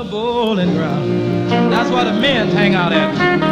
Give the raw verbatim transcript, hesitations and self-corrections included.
Bowling ground. That's where the men hang out at.